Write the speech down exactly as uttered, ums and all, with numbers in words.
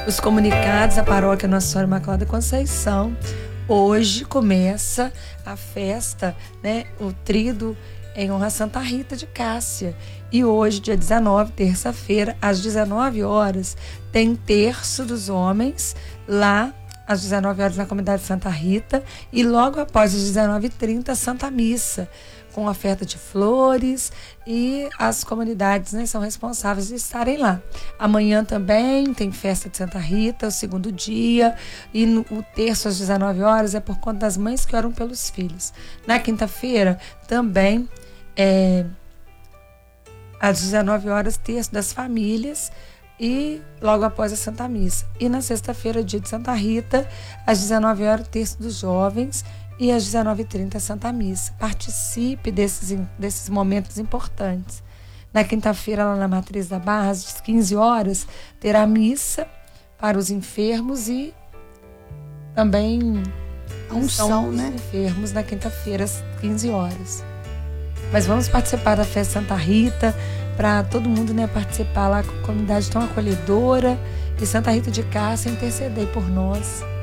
Os comunicados, a paróquia Nossa Senhora Imaculada Conceição. Hoje começa a festa, né, o tríduo em honra a Santa Rita de Cássia. E hoje, dia dezenove, terça-feira, às dezenove horas, tem terço dos homens lá, às dezenove horas, na comunidade Santa Rita. E logo após, às dezenove e trinta, Santa Missa, com oferta de flores, e as comunidades, né, são responsáveis de estarem lá. Amanhã também tem festa de Santa Rita, o segundo dia, e no, o terço às dezenove horas é por conta das mães que oram pelos filhos. Na quinta-feira também é, às dezenove horas, terço das famílias, e logo após a Santa Missa. E na sexta-feira, dia de Santa Rita, às dezenove horas, terço dos jovens, e às dezenove e trinta, Santa Missa. Participe desses, desses momentos importantes. Na quinta-feira, lá na Matriz da Barra, às quinze horas, terá missa para os enfermos e também a unção, né? Enfermos na quinta-feira, às quinze horas. Mas vamos participar da festa Santa Rita, para todo mundo, né, participar lá com a comunidade tão acolhedora, e Santa Rita de Cássia interceder por nós.